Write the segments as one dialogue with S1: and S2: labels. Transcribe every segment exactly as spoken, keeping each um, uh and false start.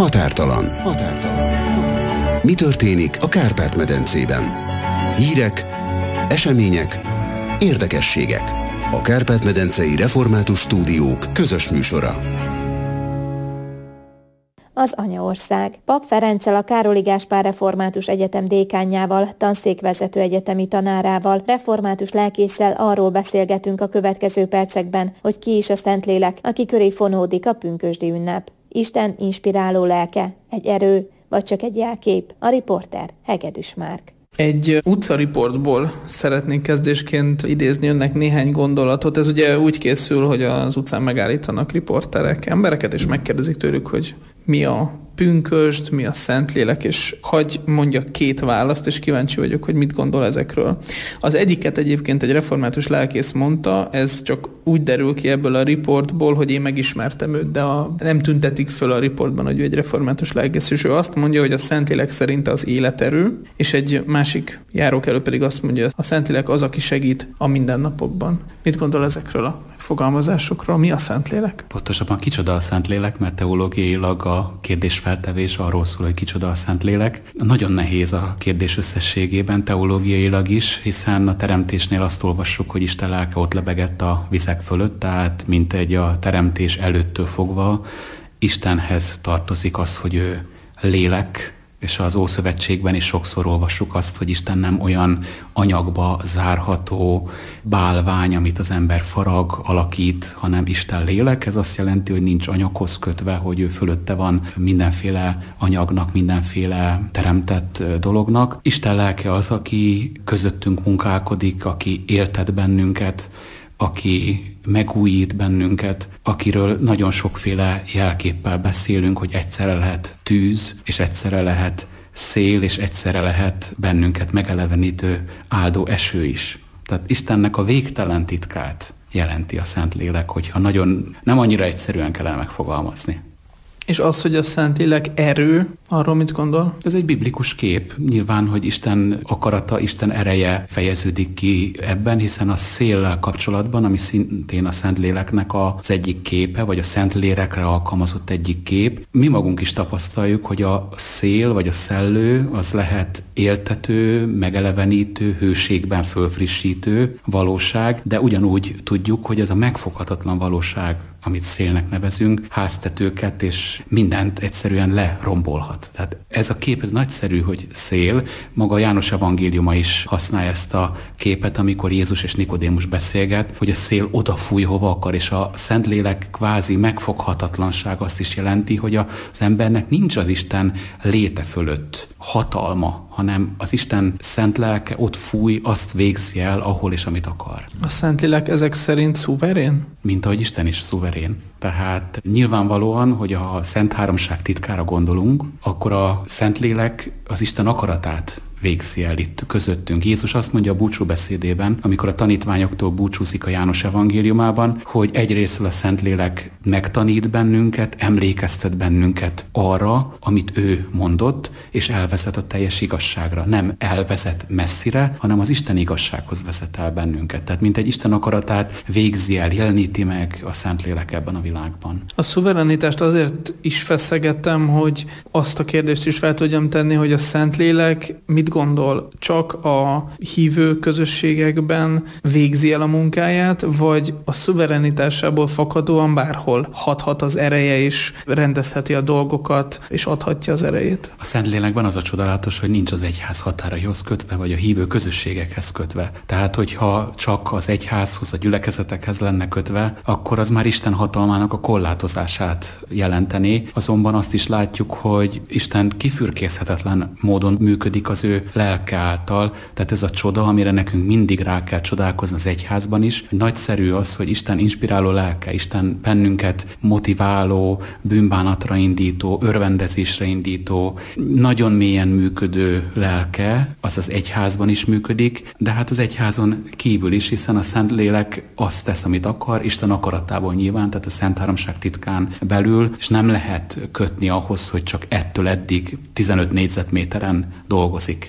S1: Határtalan. Határtalan. Mi történik a Kárpát-medencében? Hírek, események, érdekességek. A Kárpát-medencei Református Stúdiók közös műsora.
S2: Az anyaország. Pap Ferenccel, a Károli Gáspár Református Egyetem dékánjával, tanszékvezető egyetemi tanárával, református lelkésszel arról beszélgetünk a következő percekben, hogy ki is a Szentlélek, aki köré fonódik a pünkösdi ünnep. Isten inspiráló lelke, egy erő, vagy csak egy jelkép? A riporter Hegedűs Márk.
S3: Egy utcariportból szeretnék kezdésként idézni önnek néhány gondolatot. Ez ugye úgy készül, hogy az utcán megállítanak riporterek, embereket, és megkérdezik tőlük, hogy mi a pünkösd, mi a Szentlélek, és hagy mondjak két választ, és kíváncsi vagyok, hogy mit gondol ezekről. Az egyiket egyébként egy református lelkész mondta, ez csak úgy derül ki ebből a riportból, hogy én megismertem őt, de a, nem tüntetik föl a riportban, hogy ő egy református lelkész, és ő azt mondja, hogy a Szentlélek szerint az életerő, és egy másik járókelő pedig azt mondja, hogy a Szentlélek az, aki segít a mindennapokban. Mit gondol ezekről a fogalmazásokról? Mi a Szentlélek?
S4: Pontosabban kicsoda a Szentlélek, mert teológiailag a kérdésfeltevés arról szól, hogy kicsoda a Szentlélek. Nagyon nehéz a kérdés összességében, teológiailag is, hiszen a teremtésnél azt olvassuk, hogy Isten lelke ott lebegett a vizek fölött, tehát mint egy a teremtés előttől fogva Istenhez tartozik az, hogy ő lélek, és az Ószövetségben is sokszor olvassuk azt, hogy Isten nem olyan anyagba zárható bálvány, amit az ember farag, alakít, hanem Isten lélek. Ez azt jelenti, hogy nincs anyaghoz kötve, hogy ő fölötte van mindenféle anyagnak, mindenféle teremtett dolognak. Isten lelke az, aki közöttünk munkálkodik, aki éltet bennünket, aki megújít bennünket, akiről nagyon sokféle jelképpel beszélünk, hogy egyszerre lehet tűz, és egyszerre lehet szél, és egyszerre lehet bennünket megelevenítő áldó eső is. Tehát Istennek a végtelen titkát jelenti a Szentlélek, hogyha nagyon nem annyira egyszerűen kellene megfogalmazni.
S3: És az, hogy a Szentlélek erő, arról mit gondol?
S4: Ez egy biblikus kép. Nyilván, hogy Isten akarata, Isten ereje fejeződik ki ebben, hiszen a széllel kapcsolatban, ami szintén a Szentléleknek az egyik képe, vagy a Szentlélekre alkalmazott egyik kép, mi magunk is tapasztaljuk, hogy a szél, vagy a szellő, az lehet éltető, megelevenítő, hőségben fölfrissítő valóság, de ugyanúgy tudjuk, hogy ez a megfoghatatlan valóság, amit szélnek nevezünk, háztetőket és mindent egyszerűen lerombolhat. Tehát ez a kép, ez nagyszerű, hogy szél. Maga János evangéliuma is használja ezt a képet, amikor Jézus és Nikodémus beszélget, hogy a szél odafúj, hova akar, és a Szentlélek kvázi megfoghatatlanság azt is jelenti, hogy az embernek nincs az Isten léte fölött hatalma, hanem az Isten szent lelke ott fúj, azt végzi el, ahol és amit akar.
S3: A Szentlélek ezek szerint szuverén?
S4: Mint ahogy Isten is szuverén. Tehát nyilvánvalóan, hogy a Szent Háromság titkára gondolunk, akkor a Szentlélek az Isten akaratát végzi el itt közöttünk. Jézus azt mondja a búcsúbeszédében, amikor a tanítványoktól búcsúzik a János evangéliumában, hogy egyrészről a Szentlélek megtanít bennünket, emlékeztet bennünket arra, amit ő mondott, és elvezet a teljes igazságra. Nem elvezet messzire, hanem az Isten igazsághoz vezet el bennünket. Tehát mint egy Isten akaratát végzi el, jeleníti meg a Szentlélek ebben a világban.
S3: A szuverenitást azért is feszegettem, hogy azt a kérdést is fel tudjam tenni, hogy a Szentlélek mit gondol, csak a hívő közösségekben végzi el a munkáját, vagy a szuverenitásából fakadóan bárhol hathat az ereje, és rendezheti a dolgokat, és adhatja az erejét?
S4: A Szentlélekben az a csodálatos, hogy nincs az egyház határaihoz kötve, vagy a hívő közösségekhez kötve. Tehát, hogyha csak az egyházhoz, a gyülekezetekhez lenne kötve, akkor az már Isten hatalmának a korlátozását jelenteni. Azonban azt is látjuk, hogy Isten kifürkészhetetlen módon működik az ő lelke által, tehát ez a csoda, amire nekünk mindig rá kell csodálkozni az egyházban is. Nagyszerű az, hogy Isten inspiráló lelke, Isten bennünket motiváló, bűnbánatra indító, örvendezésre indító, nagyon mélyen működő lelke, az az egyházban is működik, de hát az egyházon kívül is, hiszen a Szentlélek azt tesz, amit akar, Isten akaratából nyilván, tehát a Szent Háromság titkán belül, és nem lehet kötni ahhoz, hogy csak ettől eddig tizenöt négyzetméteren dolgozik.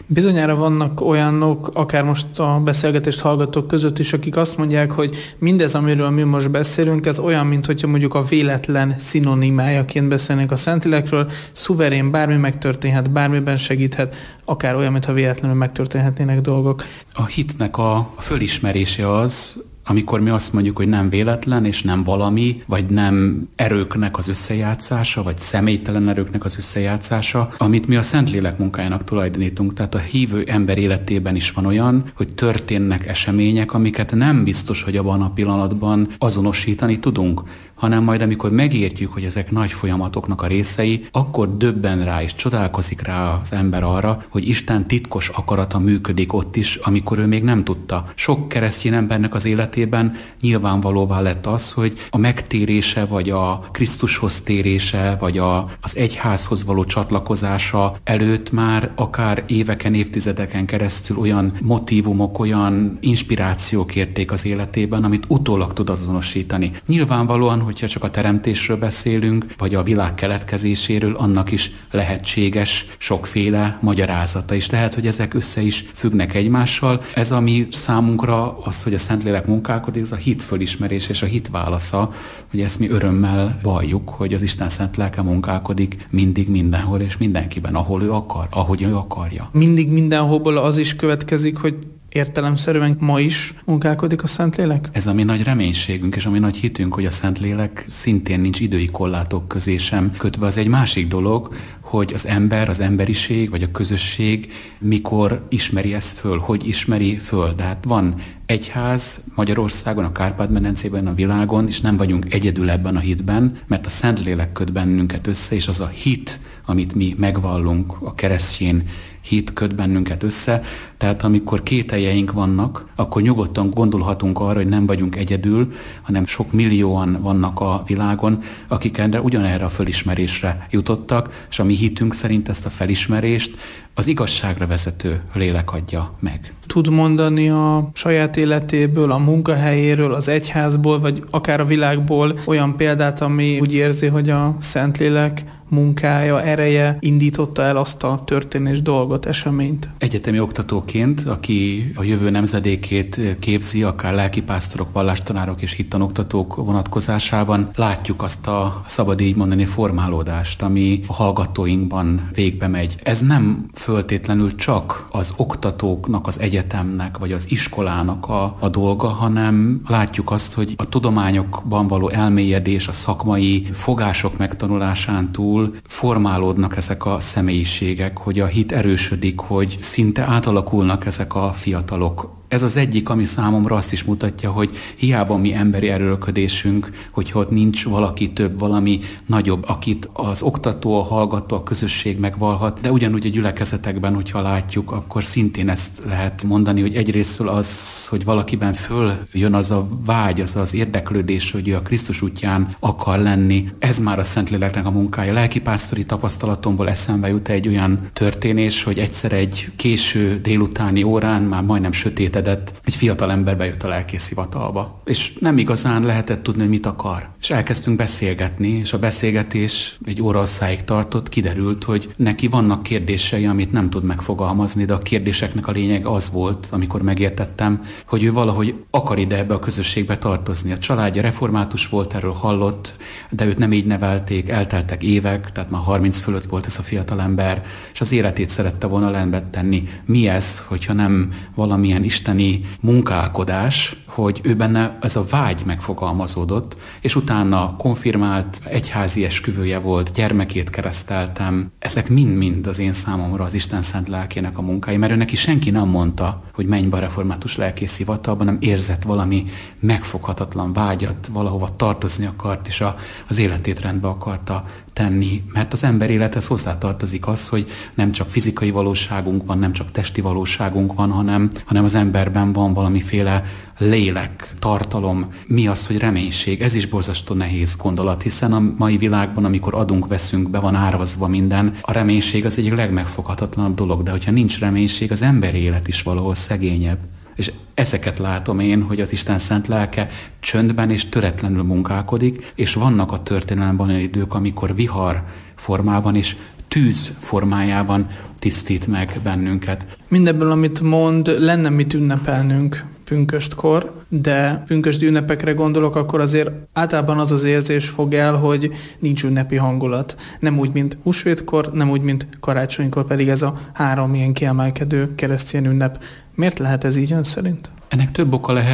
S3: Bizonyára vannak olyanok, akár most a beszélgetést hallgatók között is, akik azt mondják, hogy mindez, amiről mi most beszélünk, ez olyan, mint hogyha mondjuk a véletlen szinonimájaként beszélnénk a Szentlélekről, szuverén, bármi megtörténhet, bármiben segíthet, akár olyan, mintha véletlenül megtörténhetnének dolgok.
S4: A hitnek a fölismerése az, amikor mi azt mondjuk, hogy nem véletlen, és nem valami, vagy nem erőknek az összejátszása, vagy személytelen erőknek az összejátszása, amit mi a Szentlélek munkájának tulajdonítunk. Tehát a hívő ember életében is van olyan, hogy történnek események, amiket nem biztos, hogy abban a pillanatban azonosítani tudunk, hanem majd amikor megértjük, hogy ezek nagy folyamatoknak a részei, akkor döbben rá és csodálkozik rá az ember arra, hogy Isten titkos akarata működik ott is, amikor ő még nem tudta. Sok keresztény embernek az életében nyilvánvalóvá lett az, hogy a megtérése, vagy a Krisztushoz térése, vagy a, az egyházhoz való csatlakozása előtt már akár éveken, évtizedeken keresztül olyan motívumok, olyan inspirációk érték az életében, amit utólag tud azonosítani. Nyilvánvalóan, hogyha csak a teremtésről beszélünk, vagy a világ keletkezéséről, annak is lehetséges sokféle magyarázata, és lehet, hogy ezek össze is függnek egymással. Ez, ami számunkra az, hogy a Szentlélek munkálkodik, az a hit fölismerés és a hit válasza, hogy ezt mi örömmel valljuk, hogy az Isten szent lelke munkálkodik mindig, mindenhol és mindenkiben, ahol ő akar, ahogy ő akarja.
S3: Mindig mindenholból az is következik, hogy értelemszerűen ma is munkálkodik a Szentlélek?
S4: Ez a mi nagy reménységünk, és a mi nagy hitünk, hogy a Szentlélek szintén nincs idői korlátok közé sem kötve. Az egy másik dolog, hogy az ember, az emberiség, vagy a közösség mikor ismeri ezt föl, hogy ismeri föl. De hát van egyház Magyarországon, a Kárpát-medencében, a világon, és nem vagyunk egyedül ebben a hitben, mert a Szentlélek köt bennünket össze, és az a hit, amit mi megvallunk, a keresztény hit köt bennünket össze. Tehát amikor kételjeink vannak, akkor nyugodtan gondolhatunk arra, hogy nem vagyunk egyedül, hanem sok millióan vannak a világon, akik erre ugyanerre a fölismerésre jutottak, és a mi hitünk szerint ezt a felismerést az igazságra vezető lélek adja meg.
S3: Tud mondani a saját életéből, a munkahelyéről, az egyházból, vagy akár a világból olyan példát, ami úgy érzi, hogy a Szentlélek munkája, ereje indította el azt a történés dolgot, eseményt?
S4: Egyetemi oktatóként, aki a jövő nemzedékét képzi, akár lelkipásztorok, vallástanárok és hittanoktatók vonatkozásában, látjuk azt a szabad így mondani formálódást, ami a hallgatóinkban végbe megy. Ez nem föltétlenül csak az oktatóknak, az egyetemnek, vagy az iskolának a, a dolga, hanem látjuk azt, hogy a tudományokban való elmélyedés, a szakmai fogások megtanulásán túl formálódnak ezek a személyiségek, hogy a hit erősödik, hogy szinte átalakulnak ezek a fiatalok. Ez az egyik, ami számomra azt is mutatja, hogy hiába mi emberi erőlködésünk, hogyha ott nincs valaki több, valami nagyobb, akit az oktató, a hallgató, a közösség megvalhat, de ugyanúgy a gyülekezetekben, hogyha látjuk, akkor szintén ezt lehet mondani, hogy egyrésztől az, hogy valakiben följön az a vágy, az az érdeklődés, hogy ő a Krisztus útján akar lenni. Ez már a Szentléleknek a munkája. Lelkipásztori tapasztalatomból eszembe jut egy olyan történés, hogy egyszer egy késő délutáni órán, már majdnem sötétedett, egy fiatal ember bejött a lelkészhivatalba, és nem igazán lehetett tudni, hogy mit akar. És elkezdtünk beszélgetni, és a beszélgetés egy óraosszáig tartott, kiderült, hogy neki vannak kérdései, amit nem tud megfogalmazni, de a kérdéseknek a lényeg az volt, amikor megértettem, hogy ő valahogy akar ide ebbe a közösségbe tartozni. A családja református volt, erről hallott, de őt nem így nevelték, elteltek évek, tehát már harminc fölött volt ez a fiatal ember, és az életét szerette volna rendbe tenni. Mi ez, hogyha nem valamilyen isteni munkálkodás, hogy ő benne ez a vágy megfogalmazódott, és utána konfirmált, egyházi esküvője volt, gyermekét kereszteltem. Ezek mind-mind az én számomra az Isten szent lelkének a munkái, mert ő neki senki nem mondta, hogy menj be a református lelkész hivatalba, hanem érzett valami megfoghatatlan vágyat, valahova tartozni akart, és a, az életét rendbe akarta tenni, mert az ember élethez hozzátartozik az, hogy nem csak fizikai valóságunk van, nem csak testi valóságunk van, hanem, hanem az emberben van valamiféle lélek, tartalom. Mi az, hogy reménység? Ez is borzasztó nehéz gondolat, hiszen a mai világban, amikor adunk, veszünk, be van árazva minden, a reménység az egyik legmegfoghatatlanabb dolog, de hogyha nincs reménység, az emberi élet is valahol szegényebb. És ezeket látom én, hogy az Isten szent lelke csöndben és töretlenül munkálkodik, és vannak a történelemben olyan idők, amikor vihar formában is tűz formájában tisztít meg bennünket.
S3: Mindebből, amit mond, lenne mit ünnepelnünk pünköstkor, de pünkösdi ünnepekre gondolok, akkor azért általában az az érzés fog el, hogy nincs ünnepi hangulat. Nem úgy, mint húsvétkor, nem úgy, mint karácsonykor, pedig ez a három ilyen kiemelkedő keresztény ünnep. Miért lehet ez így ön szerint?
S4: Ennek több oka lehet.